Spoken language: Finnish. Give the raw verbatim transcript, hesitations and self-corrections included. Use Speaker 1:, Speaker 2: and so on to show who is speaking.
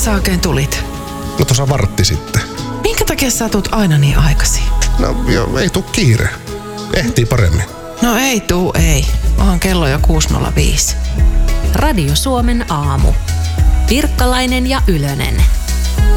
Speaker 1: sä oikein tulit?
Speaker 2: No tuossa vartti sitten.
Speaker 1: Minkä takia sä tuut aina niin aikaisin?
Speaker 2: No joo, ei tuu kiire. Ehtii paremmin.
Speaker 1: No ei tuu, ei. Onhan kello jo kuusi nolla viisi.
Speaker 3: Radio Suomen aamu. Pirkkalainen ja Ylönen.